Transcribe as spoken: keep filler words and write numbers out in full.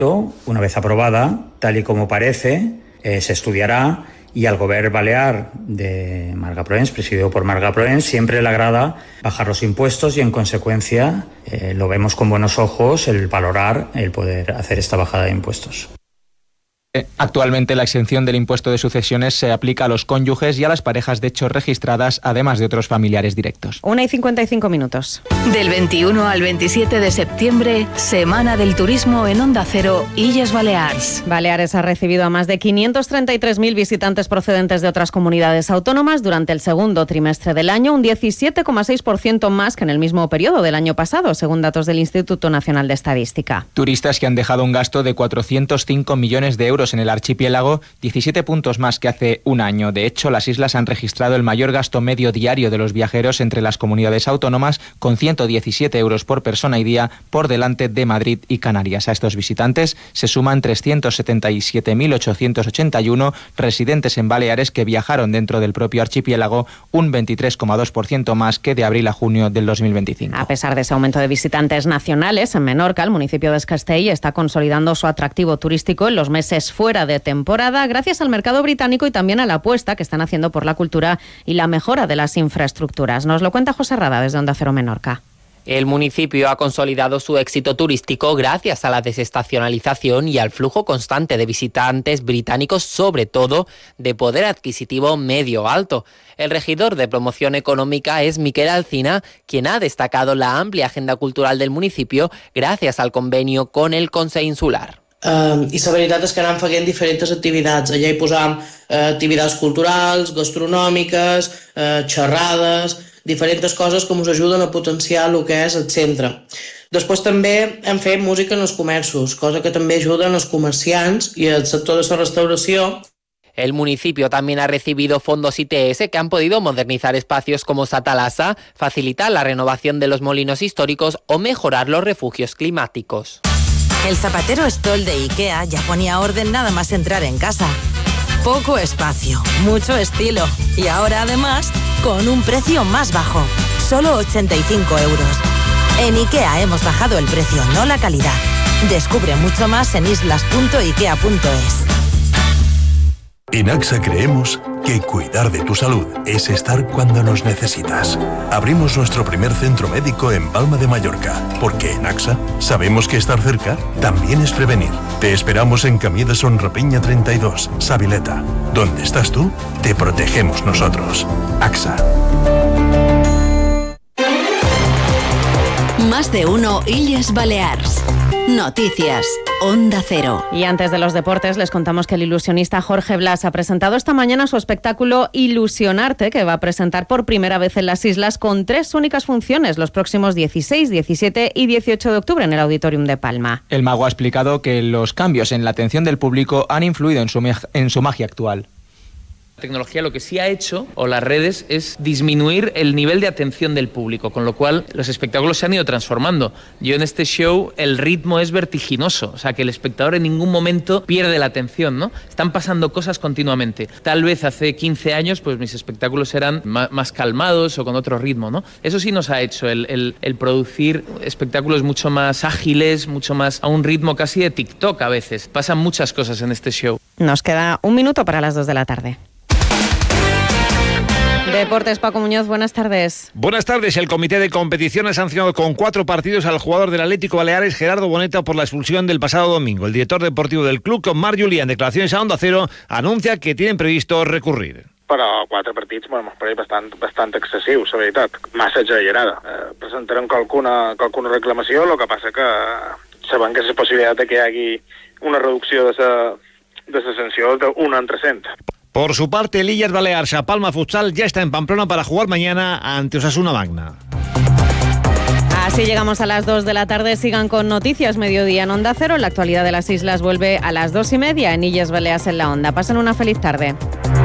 Una vez aprobada, tal y como parece, eh, se estudiará y al Govern Balear de Marga Proens, presidido por Marga Proens, siempre le agrada bajar los impuestos y en consecuencia eh, lo vemos con buenos ojos el valorar el poder hacer esta bajada de impuestos. Actualmente la exención del impuesto de sucesiones se aplica a los cónyuges y a las parejas de hecho registradas, además de otros familiares directos. Una y cincuenta y cinco minutos. Del veintiuno al veintisiete de septiembre, Semana del Turismo en Onda Cero, Illes Balears. Baleares ha recibido a más de quinientos treinta y tres mil visitantes procedentes de otras comunidades autónomas durante el segundo trimestre del año, un diecisiete coma seis por ciento más que en el mismo periodo del año pasado, según datos del Instituto Nacional de Estadística. Turistas que han dejado un gasto de cuatrocientos cinco millones de euros en el archipiélago, diecisiete puntos más que hace un año. De hecho, las islas han registrado el mayor gasto medio diario de los viajeros entre las comunidades autónomas, con ciento diecisiete euros por persona y día, por delante de Madrid y Canarias. A estos visitantes se suman trescientos setenta y siete mil ochocientos ochenta y uno residentes en Baleares que viajaron dentro del propio archipiélago, un veintitrés coma dos por ciento más que de abril a junio del dos mil veinticinco. A pesar de ese aumento de visitantes nacionales, en Menorca, el municipio de Es Castell está consolidando su atractivo turístico en los meses fuera de temporada, gracias al mercado británico y también a la apuesta que están haciendo por la cultura y la mejora de las infraestructuras. Nos lo cuenta José Rada desde Onda Cero Menorca. El municipio ha consolidado su éxito turístico gracias a la desestacionalización y al flujo constante de visitantes británicos, sobre todo de poder adquisitivo medio alto. El regidor de promoción económica es Miquel Alcina, quien ha destacado la amplia agenda cultural del municipio gracias al convenio con el Consell Insular. Uh, i la veritat és que anem fent diferents activitats. Allà hi posam uh, activitats culturals, gastronòmiques, uh, xerrades, diferents coses que ens ajuden a potenciar el que és el centre. Després també hem fet música en els comerços, cosa que també ajuda els comerciants i el sector de la restauració. El municipio también ha recibido fondos I T S que han podido modernizar espacios como Satalasa, facilitar la renovación de los molinos históricos o mejorar los refugios climáticos. El zapatero Stoll de IKEA ya ponía orden nada más entrar en casa. Poco espacio, mucho estilo y ahora además con un precio más bajo, solo ochenta y cinco euros. En IKEA hemos bajado el precio, no la calidad. Descubre mucho más en islas punto ikea punto es. En AXA creemos que cuidar de tu salud es estar cuando nos necesitas. Abrimos nuestro primer centro médico en Palma de Mallorca, porque en AXA sabemos que estar cerca también es prevenir. Te esperamos en Camí de Son Rapiña treinta y dos, Sabileta. Donde estás tú, te protegemos nosotros. AXA. Más de uno Illes Balears. Noticias, Onda Cero. Y antes de los deportes les contamos que el ilusionista Jorge Blas ha presentado esta mañana su espectáculo Ilusionarte, que va a presentar por primera vez en las islas con tres únicas funciones los próximos dieciséis, diecisiete y dieciocho de octubre en el Auditorium de Palma. El mago ha explicado que los cambios en la atención del público han influido en su, en su magia actual. La tecnología lo que sí ha hecho, o las redes, es disminuir el nivel de atención del público, con lo cual los espectáculos se han ido transformando. Yo en este show el ritmo es vertiginoso, o sea que el espectador en ningún momento pierde la atención, ¿no? Están pasando cosas continuamente. Tal vez hace quince años pues mis espectáculos eran más, más calmados o con otro ritmo, ¿no? Eso sí nos ha hecho el, el, el producir espectáculos mucho más ágiles, mucho más a un ritmo casi de TikTok a veces. Pasan muchas cosas en este show. Nos queda un minuto para las dos de la tarde. Deportes, Paco Muñoz, buenas tardes. Buenas tardes. El comité de competición ha sancionado con cuatro partidos al jugador del Atlético Baleares, Gerardo Boneta, por la expulsión del pasado domingo. El director deportivo del club, Marc Julià, en declaraciones a Onda Cero, anuncia que tienen previsto recurrir. Però quatre partits m'ho pareix bastant, bastant excessius, la veritat, massa exagerada. Eh, presentarem qualcuna, qualcuna reclamació, el que passa que sabem que és la possibilitat que hi hagi una reducció de la de la sanció d'un entre cent. Por su parte, el Illes Balears a Palma Futsal ya está en Pamplona para jugar mañana ante Osasuna Magna. Así llegamos a las dos de la tarde. Sigan con Noticias Mediodía en Onda Cero. La actualidad de las islas vuelve a las dos y media en Illes Balears en la Onda. Pasen una feliz tarde.